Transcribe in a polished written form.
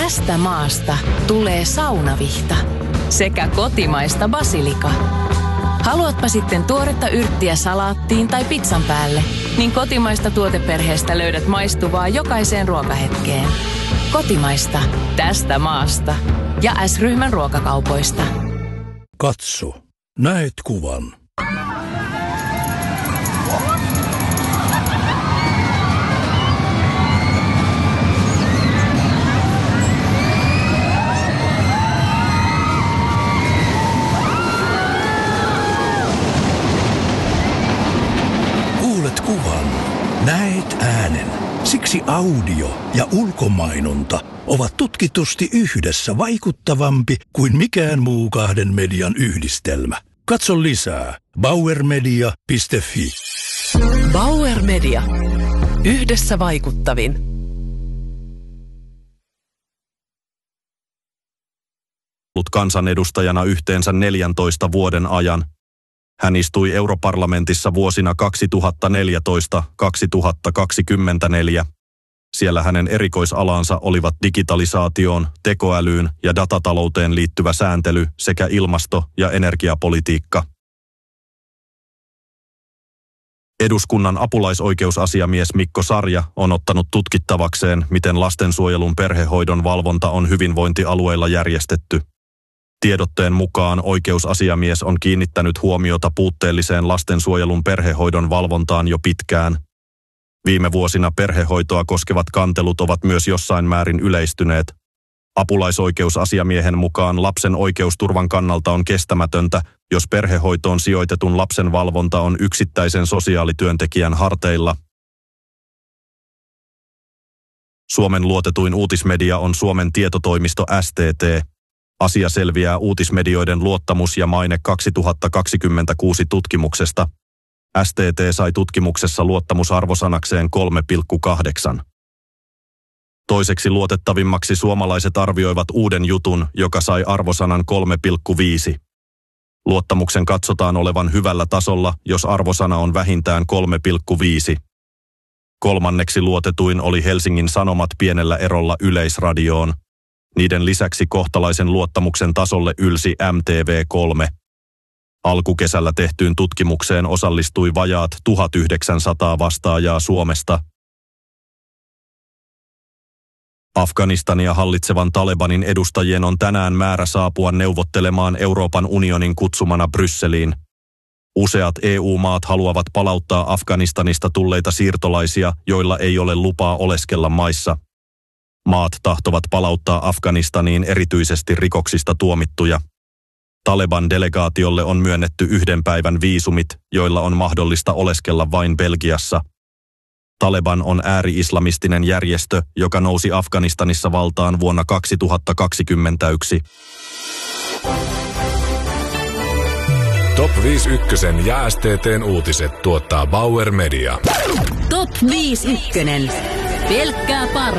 Tästä maasta tulee saunavihta sekä kotimaista basilika. Haluatpa sitten tuoretta yrttiä salaattiin tai pizzan päälle, niin kotimaista tuoteperheestä löydät maistuvaa jokaiseen ruokahetkeen. Kotimaista, tästä maasta ja S-ryhmän ruokakaupoista. Katso, näet kuvan. Kuulet kuvan, näet äänen. Siksi audio ja ulkomainonta ovat tutkitusti yhdessä vaikuttavampi kuin mikään muu kahden median yhdistelmä. Katso lisää bauermedia.fi. Bauer Media. Yhdessä vaikuttavin. Ollut kansanedustajana yhteensä 14 vuoden ajan. Hän istui europarlamentissa vuosina 2014-2024. Siellä hänen erikoisalansa olivat digitalisaatioon, tekoälyyn ja datatalouteen liittyvä sääntely sekä ilmasto- ja energiapolitiikka. Eduskunnan apulaisoikeusasiamies Mikko Sarja on ottanut tutkittavakseen, miten lastensuojelun perhehoidon valvonta on hyvinvointialueilla järjestetty. Tiedotteen mukaan oikeusasiamies on kiinnittänyt huomiota puutteelliseen lastensuojelun perhehoidon valvontaan jo pitkään. Viime vuosina perhehoitoa koskevat kantelut ovat myös jossain määrin yleistyneet. Apulaisoikeusasiamiehen mukaan lapsen oikeusturvan kannalta on kestämätöntä, jos perhehoitoon sijoitetun lapsen valvonta on yksittäisen sosiaalityöntekijän harteilla. Suomen luotetuin uutismedia on Suomen tietotoimisto STT. Asia selviää uutismedioiden luottamus ja maine 2026 tutkimuksesta. STT sai tutkimuksessa luottamusarvosanakseen 3,8. Toiseksi luotettavimmaksi suomalaiset arvioivat Uuden jutun, joka sai arvosanan 3,5. Luottamuksen katsotaan olevan hyvällä tasolla, jos arvosana on vähintään 3,5. Kolmanneksi luotetuin oli Helsingin Sanomat pienellä erolla Yleisradioon. Niiden lisäksi kohtalaisen luottamuksen tasolle ylsi MTV3. Alkukesällä tehtyyn tutkimukseen osallistui vajaat 1900 vastaajaa Suomesta. Afganistania hallitsevan Talebanin edustajien on tänään määrä saapua neuvottelemaan Euroopan unionin kutsumana Brysseliin. Useat EU-maat haluavat palauttaa Afganistanista tulleita siirtolaisia, joilla ei ole lupaa oleskella maissa. Maat tahtovat palauttaa Afganistaniin erityisesti rikoksista tuomittuja. Taleban-delegaatiolle on myönnetty 1 päivän viisumit, joilla on mahdollista oleskella vain Belgiassa. Taleban on ääri-islamistinen järjestö, joka nousi Afganistanissa valtaan vuonna 2021. Top 5 ykkösen ja STT:n uutiset tuottaa Bauer Media. Top 5 ykkönen. Pelkkää